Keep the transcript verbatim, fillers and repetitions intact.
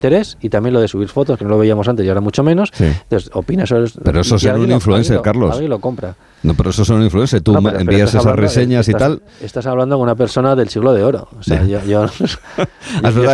interés y también lo de subir fotos, que no lo veíamos antes y ahora mucho menos. Sí. Entonces, opina sobre... Pero eso es ser un influencer, lo, Carlos. Alguien lo compra. No, pero eso es un influencer. Tú no, pero, envías pero esas hablando, reseñas estás, y tal. Estás hablando con una persona del siglo de oro. O sea, yo... yo es verdad